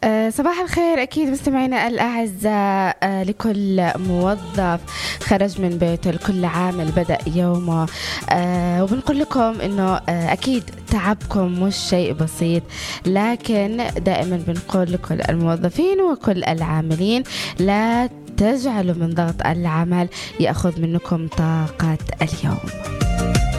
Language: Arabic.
صباح الخير أكيد مستمعينا الأعزاء. لكل موظف خرج من بيته، لكل عامل بدأ يومه. وبنقول لكم إنه أكيد تعبكم مش شيء بسيط، لكن دائما بنقول لكل الموظفين وكل العاملين لا تجعلوا من ضغط العمل يأخذ منكم طاقة اليوم.